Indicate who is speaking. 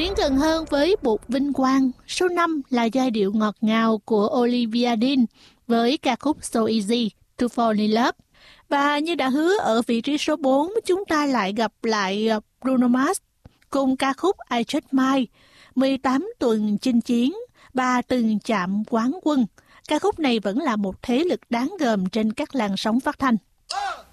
Speaker 1: Tiến gần hơn với Bụt Vinh Quang, số 5 là giai điệu ngọt ngào của Olivia Dean với ca khúc So Easy to Fall in Love. Và như đã hứa ở vị trí số 4, chúng ta lại gặp lại Bruno Mars cùng ca khúc I Just Might, 18 tuần chinh chiến, bà từng chạm quán quân. Ca khúc này vẫn là một thế lực đáng gờm trên các làn sóng phát thanh.